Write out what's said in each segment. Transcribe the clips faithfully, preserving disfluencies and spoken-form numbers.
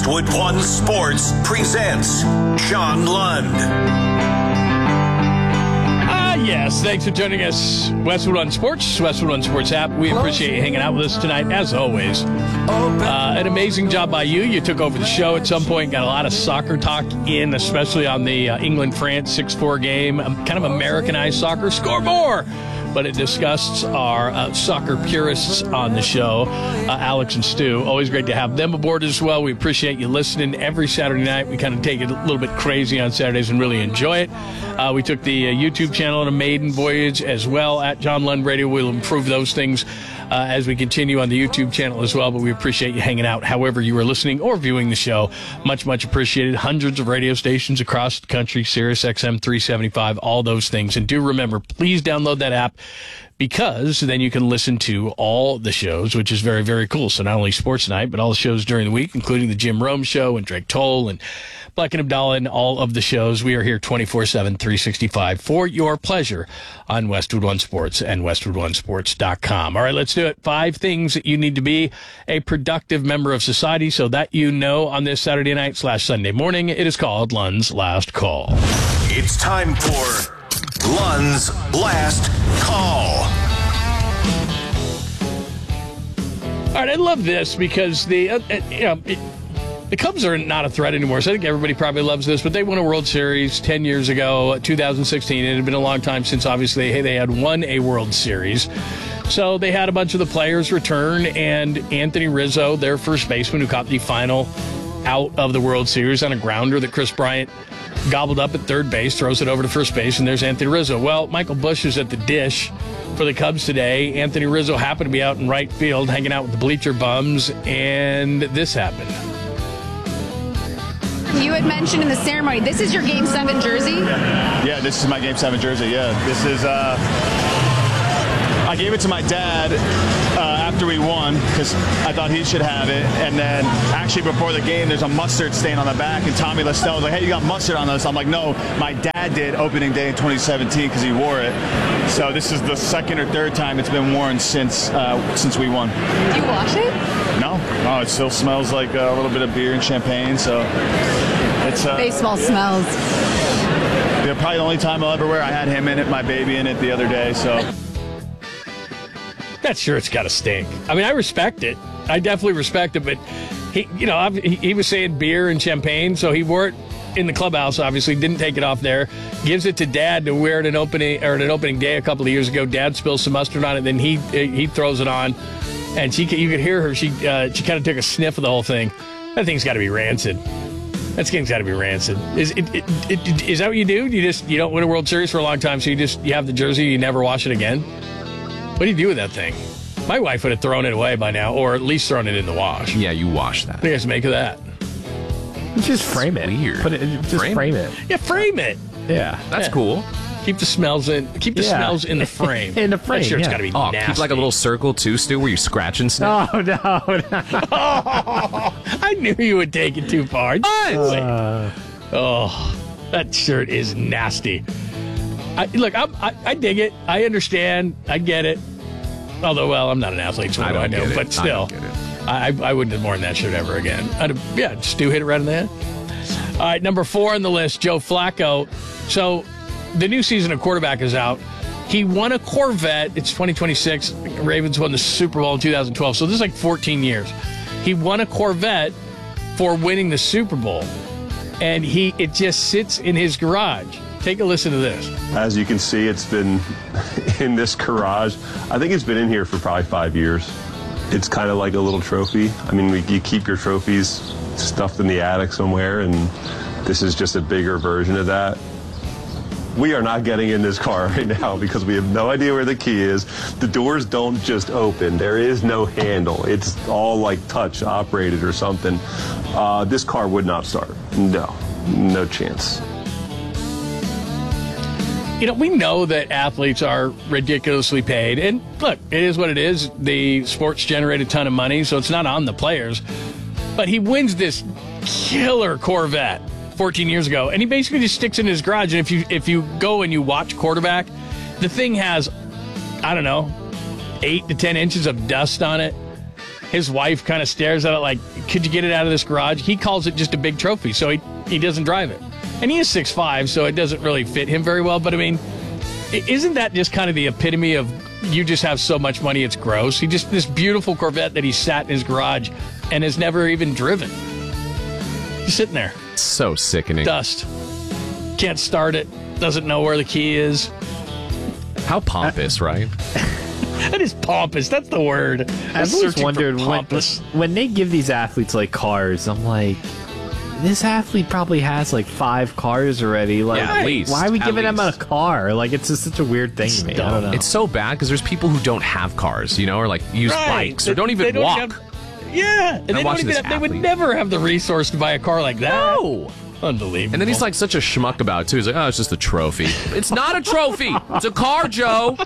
Westwood One Sports presents John Lund. Ah, yes. Thanks for joining us. Westwood One Sports, Westwood One Sports app. We appreciate you hanging out with us tonight, as always. Uh, an amazing job by you. You took over the show at some point, got a lot of soccer talk in, especially on the uh, England-France six four game. Um, kind of Americanized soccer. Score more! But it discussed our uh, soccer purists on the show, uh, Alex and Stu. Always great to have them aboard as well. We appreciate you listening every Saturday night. We kind of take it a little bit crazy on Saturdays and really enjoy it. Uh, we took the uh, YouTube channel on a maiden voyage as well at John Lund Radio. We'll improve those things uh, as we continue on the YouTube channel as well. But we appreciate you hanging out however you are listening or viewing the show. Much, much appreciated. Hundreds of radio stations across the country, Sirius X M three seventy-five, all those things. And do remember, please download that app, because then you can listen to all the shows, which is very, very cool. So not only Sports Night, but all the shows during the week, including the Jim Rome Show and Drake Toll and Black and Abdallah and all of the shows. We are here twenty-four seven, three sixty-five for your pleasure on Westwood One Sports and Westwood One Sports dot com. All right, let's do it. Five things that you need to be a productive member of society so that you know on this Saturday night slash Sunday morning. It is called Lund's Last Call. It's time for Lund's Last Call. All right, I love this because the uh, uh, you know it, the Cubs are not a threat anymore. So I think everybody probably loves this, but they won a World Series ten years ago, two thousand sixteen. It had been a long time since, obviously, hey, they had won a World Series. So they had a bunch of the players return, and Anthony Rizzo, their first baseman, who caught the final out of the World Series on a grounder that Chris Bryant gobbled up at third base, throws it over to first base, and there's Anthony Rizzo. Well, Michael Busch is at the dish for the Cubs today. Anthony Rizzo happened to be out in right field hanging out with the bleacher bums, and this happened. You had mentioned in the ceremony, this is your Game seven jersey? Yeah, this is my Game seven jersey, yeah. This is, uh, I gave it to my dad uh, after we won because I thought he should have it. And then actually before the game, there's a mustard stain on the back, and Tommy Lestelle was like, hey, you got mustard on this? I'm like, no, my dad did opening day in twenty seventeen because he wore it. So this is the second or third time it's been worn since uh, since we won. Do you wash it? No, no, it still smells like a little bit of beer and champagne, so it's... Uh, Baseball smells. Yeah, probably the only time I'll ever wear. I had him in it, my baby in it the other day, so... That shirt's got to stink. I mean, I respect it. I definitely respect it, but he, you know, he, he was saying beer and champagne, so he wore it in the clubhouse. Obviously, didn't take it off there. Gives it to Dad to wear it at an opening or at an opening day a couple of years ago. Dad spills some mustard on it, then he he throws it on, and she you could hear her. She uh, she kind of took a sniff of the whole thing. That thing's got to be rancid. That thing's got to be rancid. Is it, it, it, is that what you do? You just you don't win a World Series for a long time, so you just you have the jersey, you never wash it again. What do you do with that thing? My wife would have thrown it away by now, or at least thrown it in the wash. Yeah, you wash that. What do you guys make of that? Just frame it. Weird. Put it. Just frame, frame it. Yeah, frame it. Yeah, that's yeah. Keep Keep the smells in. Keep the yeah. smells in the frame. In the frame. That shirt's yeah. got to be oh, nasty. keep like a little circle too, Stu, where you scratch and sniff. Oh no! no. Oh, I knew you would take it too far. Uh, oh, that shirt is nasty. I, look, I'm, I I dig it. I understand. I get it. Although, well, I'm not an athlete, so what I do I don't know? get it. But still, I, I, I wouldn't have worn that shirt ever again. I'd have, yeah, Stu hit it right in the head. All right, number four on the list, Joe Flacco. So the new season of quarterback is out. He won a Corvette. It's twenty twenty-six. Ravens won the Super Bowl in two thousand twelve. So this is like fourteen years. He won a Corvette for winning the Super Bowl. And he it just sits in his garage. Take a listen to this. As you can see, it's been in this garage. I think it's been in here for probably five years. It's kind of like a little trophy. I mean, we, you keep your trophies stuffed in the attic somewhere, and this is just a bigger version of that. We are not getting in this car right now because we have no idea where the key is. The doors don't just open. There is no handle. It's all like touch operated or something. Uh, this car would not start. No, no chance. You know, we know that athletes are ridiculously paid. And look, it is what it is. The sports generate a ton of money, so it's not on the players. But he wins this killer Corvette fourteen years ago, and he basically just sticks it in his garage. And if you if you go and you watch quarterback, the thing has, I don't know, eight to ten inches of dust on it. his wife kind of stares at it like, could you get it out of this garage? He calls it just a big trophy, so he, he doesn't drive it. And he is six five, so it doesn't really fit him very well. But, I mean, isn't that just kind of the epitome of you just have so much money it's gross? He just, this beautiful Corvette that he sat in his garage and has never even driven. Just sitting there. So sickening. Dust. Can't start it. Doesn't know where the key is. How pompous, right? That is pompous. That's the word. I've always wondered when, when they give these athletes like cars, I'm like, this athlete probably has like five cars already. Like, Yeah, at least. why are we At giving him a least. car? Like, it's just such a weird thing to me. I don't know. It's so bad because there's people who don't have cars, you know, or like use Right. bikes They- or don't even they don't walk. have- yeah, and they, don't watching even this have, they would athlete. never have the resource to buy a car like that. No. Unbelievable. And then he's like such a schmuck about it too. He's like, oh, it's just a trophy. It's not a trophy. It's a car, Joe.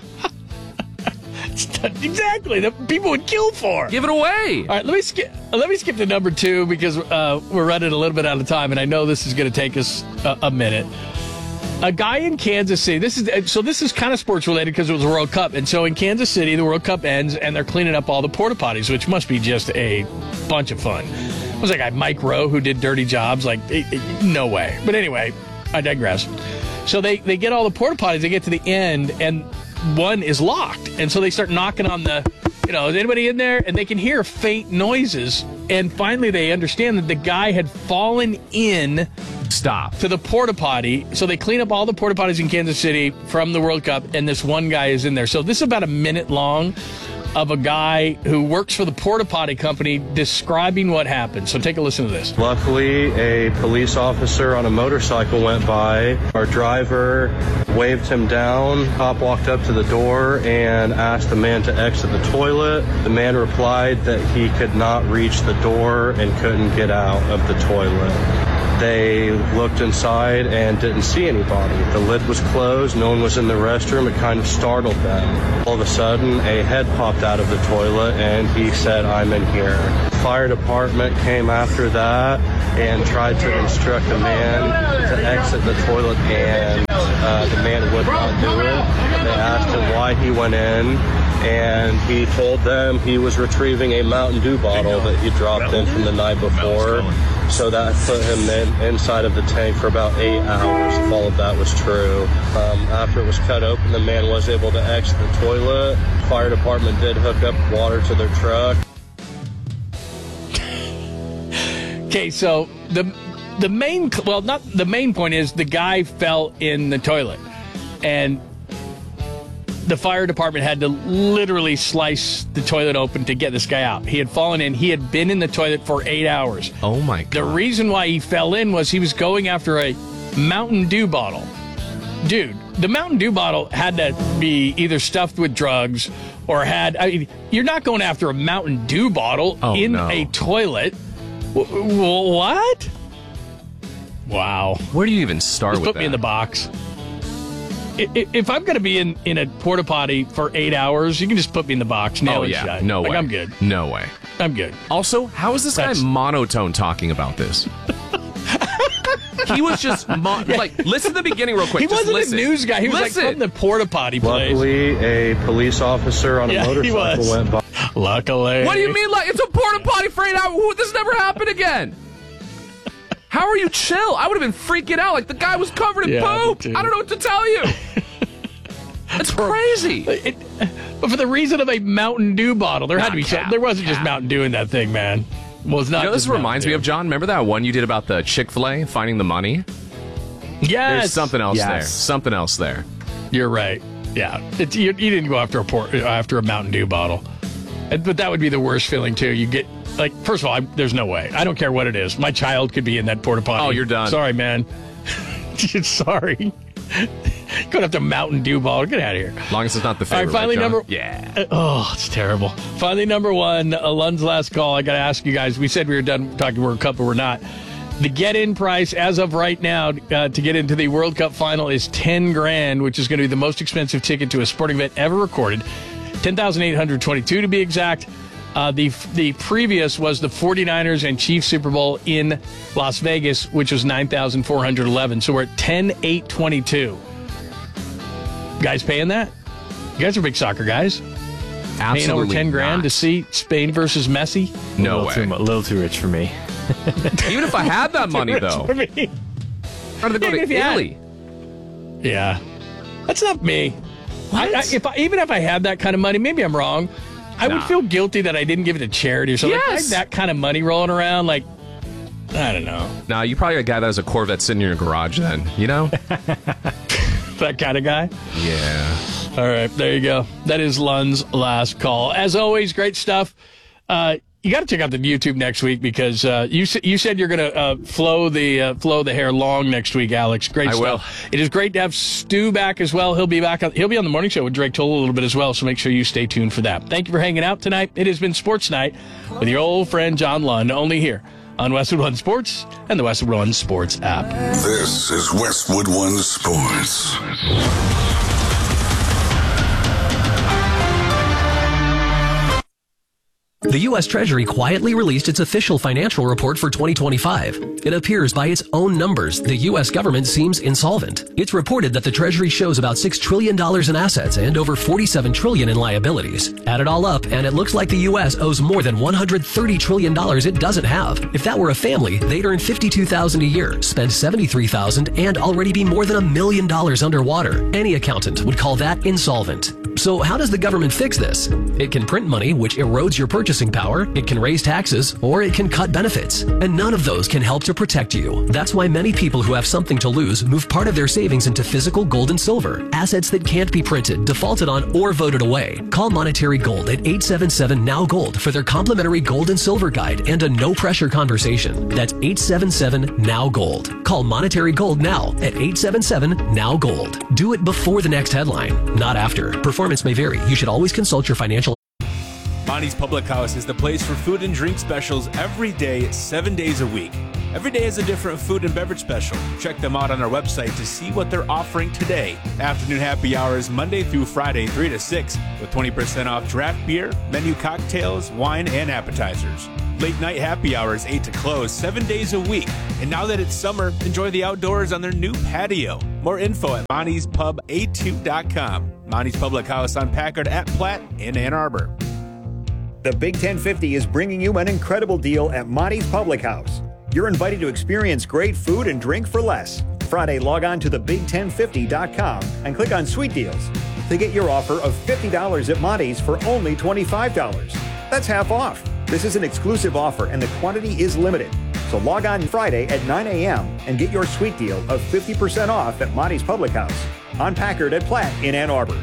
exactly that people would kill for. Give it away. All right, let me skip. Let me skip to number two because uh, we're running a little bit out of time, and I know this is going to take us a, a minute. A guy in Kansas City. This is so. This is kind of sports related because it was a World Cup, and so in Kansas City, the World Cup ends, and they're cleaning up all the porta potties, which must be just a bunch of fun. It was like guy Mike Rowe who did dirty jobs. Like, eh, eh, no way. But anyway, I digress. So they they get all the porta potties. They get to the end, and one is locked, and so they start knocking on the. You know, is anybody in there? And they can hear faint noises, and finally they understand that the guy had fallen in. Stop. To the porta potty. So they clean up all the porta potties in Kansas City from the World Cup, and this one guy is in there. So this is about a minute long of a guy who works for the porta potty company describing what happened. So take a listen to this. Luckily, a police officer on a motorcycle went by. Our driver waved him down. Cop walked up to the door and asked the man to exit the toilet. The man replied that he could not reach the door and couldn't get out of the toilet. They looked inside and didn't see anybody. The lid was closed. No one was in the restroom. It kind of startled them. All of a sudden, a head popped out of the toilet, and he said, "I'm in here." Fire department came after that and tried to instruct the man to exit the toilet, and uh, the man would not do it. They asked him why he went in, and he told them he was retrieving a Mountain Dew bottle that he dropped in from the night before. So that put him in, inside of the tank for about eight hours, if all of that was true. Um, after it was cut open, the man was able to exit the toilet. Fire department did hook up water to their truck. Okay, so the the main, well, not the main point is the guy fell in the toilet, and the fire department had to literally slice the toilet open to get this guy out. He had fallen in. He had been in the toilet for eight hours. Oh, my God. The reason why he fell in was he was going after a Mountain Dew bottle. Dude, the Mountain Dew bottle had to be either stuffed with drugs or had, I mean, you're not going after a Mountain Dew bottle Oh, in no. a toilet. W- w- what? Wow. Where do you even start Just with put that? me in the box. I- I- If I'm going to be in, in a porta potty for eight hours, you can just put me in the box. Nail Oh, it yeah. shut. No like, way. I'm good. No way. I'm good. Also, how is this That's- guy monotone talking about this? He was just, mo- like, listen to the beginning real quick. He Just wasn't listen. a news guy. He was Listen. like from the porta potty place. Luckily, a police officer on a Yeah, he motorcycle was. went by. Luckily. What do you mean, like, it's a porta potty for eight hours? Ooh, this never happened again. How are you chill? I would have been freaking out. Like, the guy was covered in Yeah, me poop. too. I don't know what to tell you. It's crazy. It, but for the reason of a Mountain Dew bottle, there had Nah, to be cap, some, there wasn't just cap. Mountain Dew in that thing, man. Well, it's not. You know, this just reminds me Mountain of, John, remember that one you did about the Chick-fil-A finding the money? Dew. Yes, There's something else Yes. there. Something else there. You're right. Yeah, it's, you, you didn't go after a port, after a Mountain Dew bottle, And- but that would be the worst feeling too. You get like, first of all, I, there's no way. I don't care what it is. My child could be in that porta potty. Oh, you're done. Sorry, man. Sorry. Going after Mountain Dew bottle. Get out of here. As long as it's not the All right, favorite. finally, right, John? number- Yeah. Uh, Oh, it's terrible. Finally, number one, uh, Lund's last call. I got to ask you guys. We said we were done talking World Cup, but we're not. The get-in price as of right now uh, to get into the World Cup final is ten grand, which is going to be the most expensive ticket to a sporting event ever recorded. ten thousand eight hundred twenty-two to be exact. Uh, the the previous was the 49ers and Chiefs Super Bowl in Las Vegas, which was nine thousand four hundred eleven. So we're at ten thousand eight hundred twenty-two. Guys paying that? You guys are big soccer guys. Absolutely paying over ten grand not. to see Spain versus Messi? No a way. Too, mu- a little too rich for me. Even if I had that money, though. For me. I'd rather go Even to if you had- Italy. Yeah, that's not me. I, I, if I, even if I had that kind of money, maybe I'm wrong. I would Nah. feel guilty that I didn't give it to charity or something. If I Yes. had that kind of money rolling around, like, I don't know. Nah, you probably a guy that has a Corvette sitting in your garage then, you know? That kind of guy. Yeah. All right, there you go. That is Lund's last call. As always, great stuff. Uh, you got to check out the YouTube next week because uh, you s- you said you're going to uh, flow the uh, flow the hair long next week, Alex. Great I stuff. will. It is great to have Stu back as well. He'll be back. On, he'll be on the morning show with Drake Toll a little bit as well. So make sure you stay tuned for that. Thank you for hanging out tonight. It has been Sports Night with your old friend John Lund, only here on Westwood One Sports and the Westwood One Sports app. This is Westwood One Sports. The U S Treasury quietly released its official financial report for twenty twenty-five. It appears by its own numbers, the U S government seems insolvent. It's reported that the Treasury shows about six trillion dollars in assets and over forty-seven trillion dollars in liabilities. Add it all up, and it looks like the U S owes more than one hundred thirty trillion dollars it doesn't have. If that were a family, they'd earn fifty-two thousand dollars a year, spend seventy-three thousand dollars, and already be more than a million dollars underwater. Any accountant would call that insolvent. So how does the government fix this? It can print money, which erodes your purchasing power, it can raise taxes, or it can cut benefits. And none of those can help to protect you. That's why many people who have something to lose move part of their savings into physical gold and silver, assets that can't be printed, defaulted on, or voted away. Call Monetary Gold at eight seven seven N O W Gold for their complimentary gold and silver guide and a no-pressure conversation. That's eight seven seven N O W Gold. Call Monetary Gold now at eight seven seven N O W Gold. Do it before the next headline, not after. Performance may vary. You should always consult your financial. Monty's Public House is the place for food and drink specials every day, seven days a week. Every day is a different food and beverage special. Check them out on our website to see what they're offering today. Afternoon happy hours Monday through Friday, three to six, with twenty percent off draft beer, menu cocktails, wine, and appetizers. Late night happy hours, eight to close, seven days a week. And now that it's summer, enjoy the outdoors on their new patio. More info at Monty's Pub A two dot com. Monty's Public House on Packard at Platte in Ann Arbor. The Big ten fifty is bringing you an incredible deal at Monty's Public House. You're invited to experience great food and drink for less. Friday, log on to the big ten fifty dot com and click on Sweet Deals to get your offer of fifty dollars at Monty's for only twenty-five dollars. That's half off. This is an exclusive offer and the quantity is limited. So log on Friday at nine a.m. and get your sweet deal of fifty percent off at Monty's Public House on Packard at Platte in Ann Arbor.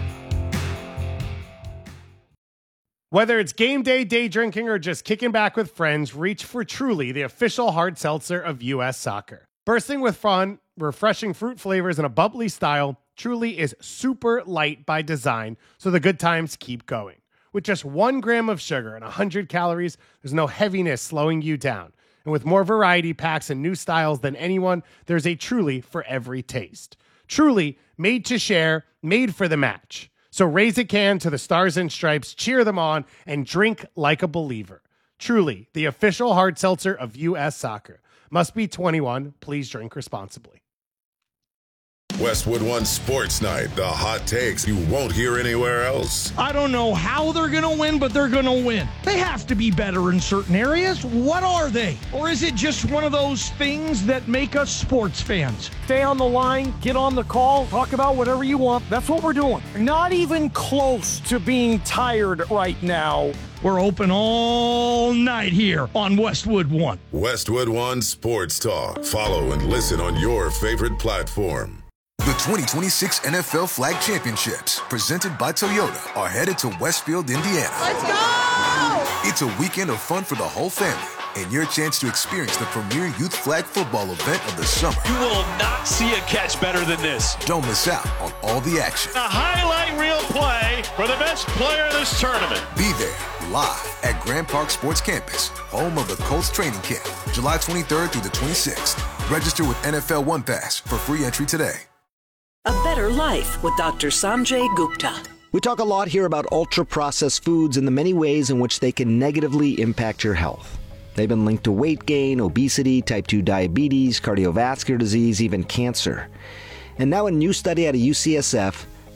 Whether it's game day, day drinking, or just kicking back with friends, reach for Truly, the official hard seltzer of U S Soccer. Bursting with fun, refreshing fruit flavors, and a bubbly style, Truly is super light by design, so the good times keep going. With just one gram of sugar and one hundred calories, there's no heaviness slowing you down. And with more variety packs and new styles than anyone, there's a Truly for every taste. Truly, made to share, made for the match. So raise a can to the Stars and Stripes, cheer them on, and drink like a believer. Truly, the official hard seltzer of U S Soccer. Must be twenty-one. Please drink responsibly. Westwood One Sports Night, the hot takes you won't hear anywhere else. I don't know how they're going to win, but they're going to win. They have to be better in certain areas. What are they? Or is it just one of those things that make us sports fans? Stay on the line, get on the call, talk about whatever you want. That's what we're doing. Not even close to being tired right now. We're open all night here on Westwood One. Westwood One Sports Talk. Follow and listen on your favorite platform. The twenty twenty-six N F L Flag Championships, presented by Toyota, are headed to Westfield, Indiana. Let's go! It's a weekend of fun for the whole family and your chance to experience the premier youth flag football event of the summer. You will not see a catch better than this. Don't miss out on all the action. A highlight reel play for the best player of this tournament. Be there live at Grand Park Sports Campus, home of the Colts training camp, July twenty-third through the twenty-sixth. Register with N F L One Pass for free entry today. A better life with Doctor Sanjay Gupta. We talk a lot here about ultra-processed foods and the many ways in which they can negatively impact your health. They've been linked to weight gain, obesity, type two diabetes, cardiovascular disease, even cancer. And now a new study out of U C S F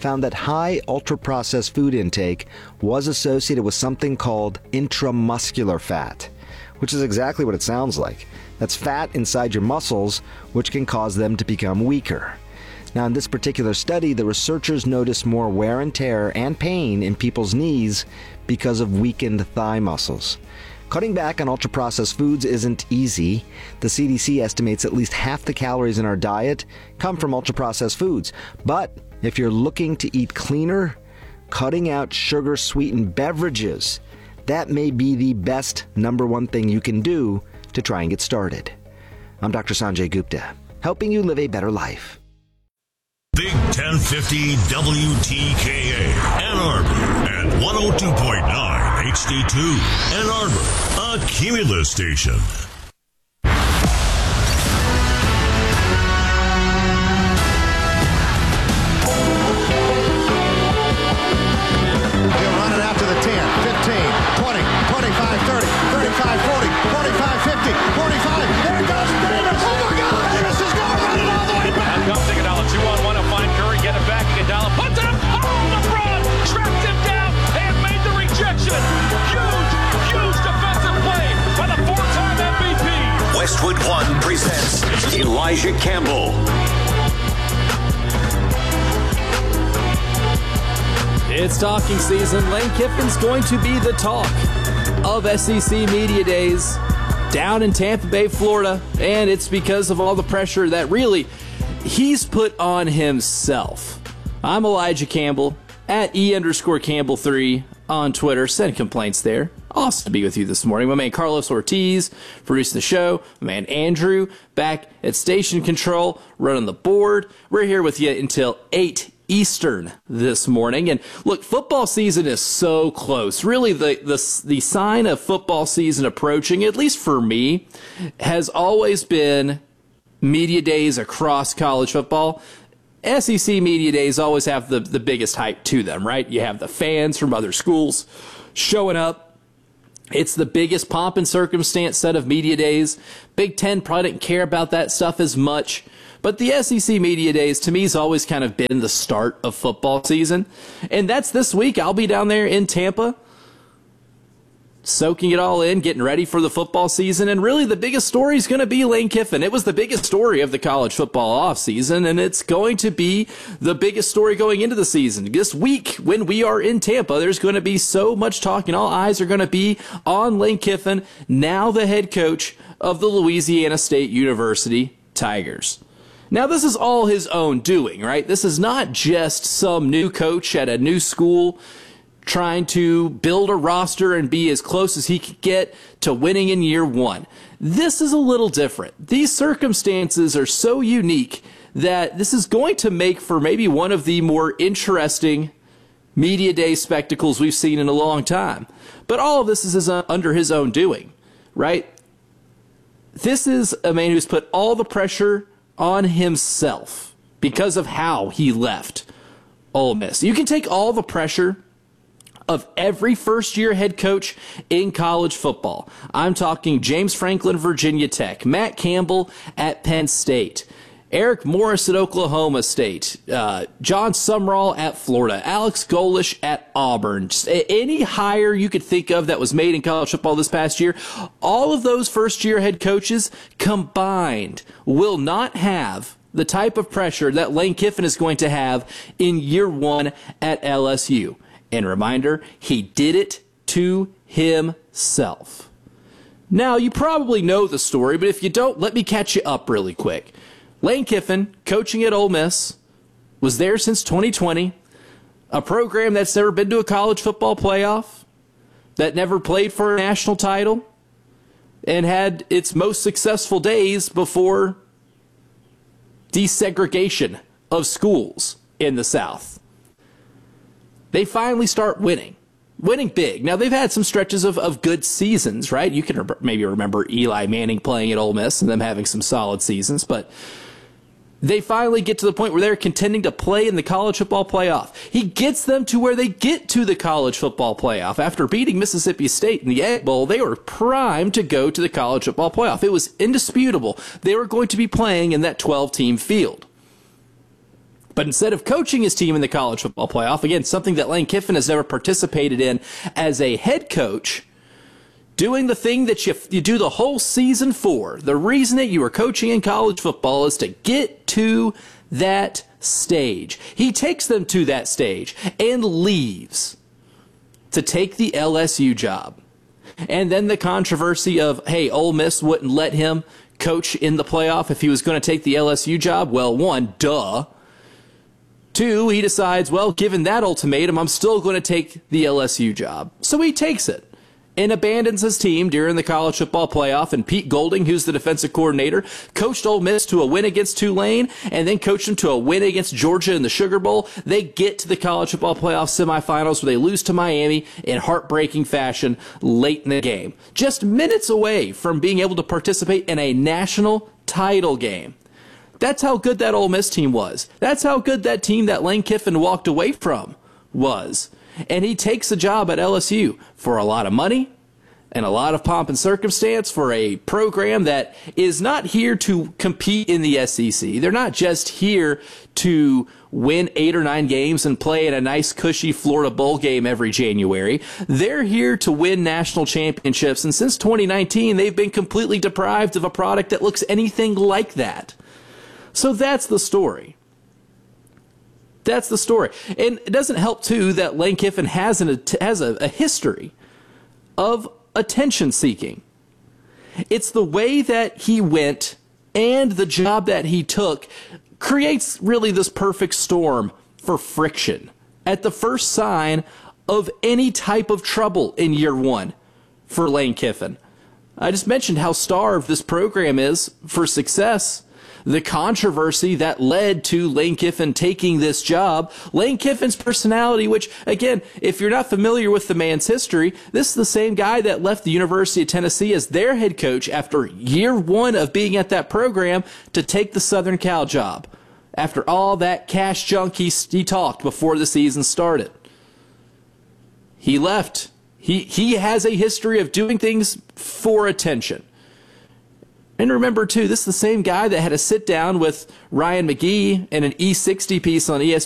found that high ultra-processed food intake was associated with something called intramuscular fat, which is exactly what it sounds like. That's fat inside your muscles, which can cause them to become weaker. Now, in this particular study, the researchers noticed more wear and tear and pain in people's knees because of weakened thigh muscles. Cutting back on ultra-processed foods isn't easy. The C D C estimates at least half the calories in our diet come from ultra-processed foods. But if you're looking to eat cleaner, cutting out sugar-sweetened beverages, that may be the best number one thing you can do to try and get started. I'm Doctor Sanjay Gupta, helping you live a better life. Big ten fifty W T K A, Ann Arbor, and one oh two point nine H D two, Ann Arbor, a Cumulus station. He'll run it out to the ten, fifteen, twenty, twenty-five, thirty, thirty-five, forty, forty-five, fifty, forty-five. There it goes, Davis. Oh my God, Davis is going to run it all the way back. Now comes Iguodala, two on one to find Curry, get it back. Iguodala puts it up. Oh, LeBron tracked him down and made the rejection. Huge, huge defensive play by the four-time M V P. Westwood One presents Elijah Campbell. It's talking season. Lane Kiffin's going to be the talk of S E C Media Days down in Tampa Bay, Florida, and it's because of all the pressure that really he's put on himself. I'm Elijah Campbell, at E underscore Campbell three on Twitter. Send complaints there. Awesome to be with you this morning. My man Carlos Ortiz producing the show. My man Andrew back at station control, running the board. We're here with you until eight Eastern this morning. And look, football season is so close. Really, the, the, the sign of football season approaching, at least for me, has always been media days across college football. S E C media days always have the, the biggest hype to them, right? You have the fans from other schools showing up. It's the biggest pomp and circumstance set of media days. Big Ten probably didn't care about that stuff as much. But the S E C Media Days, to me, has always kind of been the start of football season. And that's this week. I'll be down there in Tampa, soaking it all in, getting ready for the football season. And really, the biggest story is going to be Lane Kiffin. It was the biggest story of the college football offseason, and it's going to be the biggest story going into the season. This week, when we are in Tampa, there's going to be so much talk, and all eyes are going to be on Lane Kiffin, now the head coach of the Louisiana State University Tigers. Now, this is all his own doing, right? This is not just some new coach at a new school trying to build a roster and be as close as he could get to winning in year one. This is a little different. These circumstances are so unique that this is going to make for maybe one of the more interesting media day spectacles we've seen in a long time. But all of this is his, uh, under his own doing, right? This is a man who's put all the pressure on himself because of how he left Ole Miss. You can take all the pressure of every first-year head coach in college football. I'm talking James Franklin, Virginia Tech, Matt Campbell at Penn State, Eric Morris at Oklahoma State, uh, John Sumrall at Florida, Alex Golesh at Auburn. Just any hire you could think of that was made in college football this past year, all of those first-year head coaches combined will not have the type of pressure that Lane Kiffin is going to have in year one at L S U. And reminder, he did it to himself. Now, you probably know the story, but if you don't, let me catch you up really quick. Lane Kiffin, coaching at Ole Miss, was there since twenty twenty, a program that's never been to a college football playoff, that never played for a national title, and had its most successful days before desegregation of schools in the South. They finally start winning, winning big. Now, they've had some stretches of, of good seasons, right? You can re- maybe remember Eli Manning playing at Ole Miss and them having some solid seasons, but they finally get to the point where they're contending to play in the college football playoff. He gets them to where they get to the college football playoff. After beating Mississippi State in the Egg Bowl, they were primed to go to the college football playoff. It was indisputable. They were going to be playing in that twelve-team field. But instead of coaching his team in the college football playoff, again, something that Lane Kiffin has never participated in as a head coach, doing the thing that you, you do the whole season for, the reason that you are coaching in college football is to get to that stage. He takes them to that stage and leaves to take the L S U job. And then the controversy of, hey, Ole Miss wouldn't let him coach in the playoff if he was going to take the L S U job. Well, one, duh. Two, he decides, well, given that ultimatum, I'm still going to take the L S U job. So he takes it and abandons his team during the college football playoff. And Pete Golding, who's the defensive coordinator, coached Ole Miss to a win against Tulane and then coached them to a win against Georgia in the Sugar Bowl. They get to the college football playoff semifinals where they lose to Miami in heartbreaking fashion late in the game. Just minutes away from being able to participate in a national title game. That's how good that Ole Miss team was. That's how good that team that Lane Kiffin walked away from was. And he takes a job at L S U for a lot of money and a lot of pomp and circumstance for a program that is not here to compete in the S E C. They're not just here to win eight or nine games and play in a nice, cushy Florida Bowl game every January. They're here to win national championships. And since twenty nineteen, they've been completely deprived of a product that looks anything like that. So that's the story. That's the story. And it doesn't help, too, that Lane Kiffin has, an, has a, a history of attention-seeking. It's the way that he went and the job that he took creates really this perfect storm for friction at the first sign of any type of trouble in year one for Lane Kiffin. I just mentioned how starved this program is for success. The controversy that led to Lane Kiffin taking this job, Lane Kiffin's personality, which, again, if you're not familiar with the man's history, this is the same guy that left the University of Tennessee as their head coach after year one of being at that program to take the Southern Cal job. After all that cash junk he, he talked before the season started. He left. He, he has a history of doing things for attention. And remember, too, this is the same guy that had a sit-down with Ryan McGee in an E sixty piece on E S